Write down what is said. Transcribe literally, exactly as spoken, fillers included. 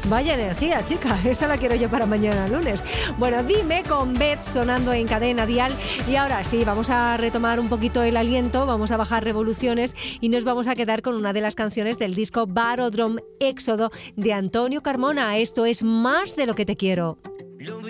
Vaya energía, chica, esa la quiero yo para mañana lunes. Bueno, Dime con Bet sonando en Cadena Dial. Y ahora sí, vamos a retomar un poquito el aliento, vamos a bajar revoluciones y nos vamos a quedar con una de las canciones del disco Barodrome Éxodo de Antonio Carmona. Esto es Más de lo que te quiero.